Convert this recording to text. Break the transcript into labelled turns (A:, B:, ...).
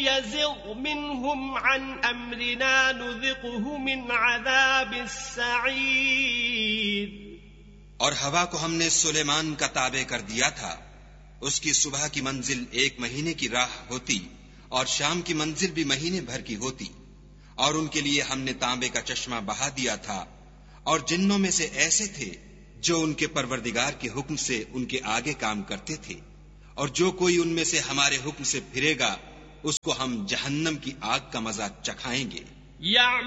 A: يزغ منهم عن أمرنا نذقه من عذاب السعير.
B: और हवा को हमने सुलेमान का ताबे कर दिया था. उसकी सुबह की मंजिल 1 महीने की राह होती और शाम की मंजिल भी महीने भर की होती. और उनके लिए हमने तांबे का चश्मा बहा दिया था. और जिन्नों में से ऐसे थे जो उनके परवरदिगार के हुक्म से उनके आगे काम करते थे. और जो कोई उनमें से हमारे हुक्म से फिरेगा उसको हम जहन्नम की आग का मजा चखाएंगे.